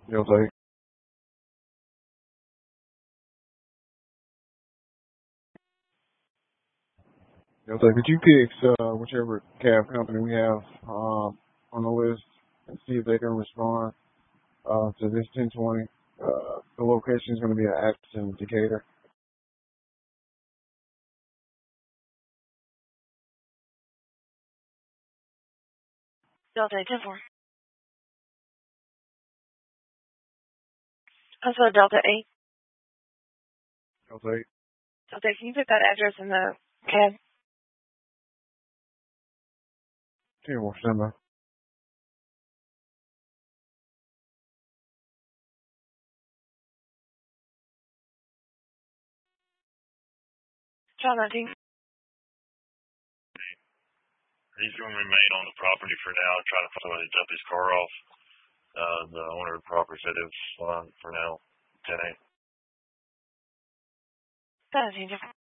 You'll take. You'll take. Could you pick whichever cab company we have on the list and see if they can respond to this 1020. The location is going to be at Action Decatur. Delta 10-4. Also Delta 8. You'll take. Delta, can you put that address in the cab? 10-4, stand by. Child 19. He's going to remain on the property for now, try to find a way to dump his car off. The owner of the property said it was fine for now. 10-8. Child 19.